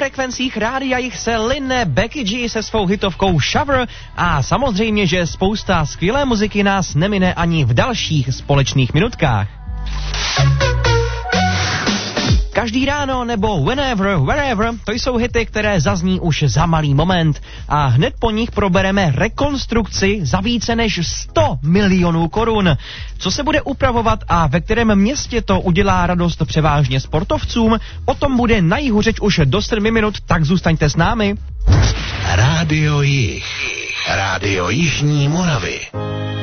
frekvencích rádia jich se line Becky G se svou hitovkou Shower a samozřejmě, že spousta skvělé muziky nás nemine ani v dalších společných minutkách. Každý ráno nebo whenever, wherever, to jsou hity, které zazní už za malý moment a hned po nich probereme rekonstrukci za více než 100 milionů korun. Co se bude upravovat a ve kterém městě to udělá radost převážně sportovcům, o tom bude na jihu řeč už do 7 minut, tak zůstaňte s námi. Rádio Jih, Rádio Jižní Moravy.